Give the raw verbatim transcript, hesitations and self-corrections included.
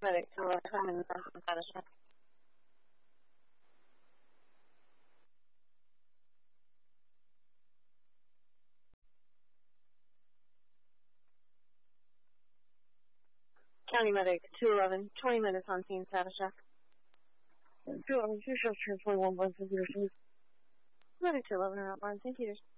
Medic two eleven, twenty minutes on scene status check. County Medic two eleven, twenty minutes on scene status check. two eleven, two shows twenty-one, one fifty. Medic two eleven, around Barnes, Saint Peters.